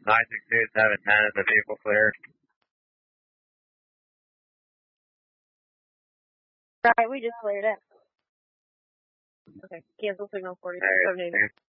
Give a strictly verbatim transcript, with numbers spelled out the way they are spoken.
nine six two seven ten is the vehicle clear. Right, we just cleared it. Okay, cancel signal forty-seven eighty.